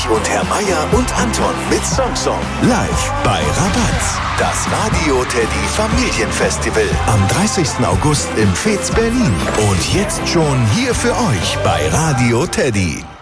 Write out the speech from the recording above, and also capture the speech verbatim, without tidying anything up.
Ulrich und Herr Meier und Anton mit Song Song. Live bei Rabatz. Das Radio Teddy Familienfestival. Am dreißigsten August im Fez Berlin. Und jetzt schon hier für euch bei Radio Teddy.